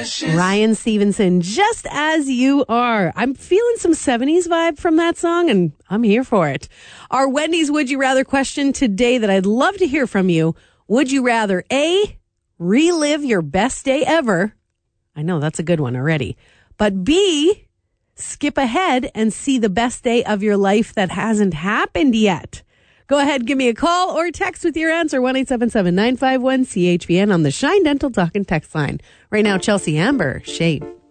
Ryan Stevenson, Just As You Are. I'm feeling some 70s vibe from that song, and I'm here for it. Our Wendy's Would You Rather question today that I'd love to hear from you. Would you rather A, relive your best day ever? I know that's a good one already. But B, skip ahead and see the best day of your life that hasn't happened yet. Go ahead, give me a call or text with your answer, 1-877-951-CHVN on the Shine Dental Talk and Text line. Right now, Chelsea Amber, Shade.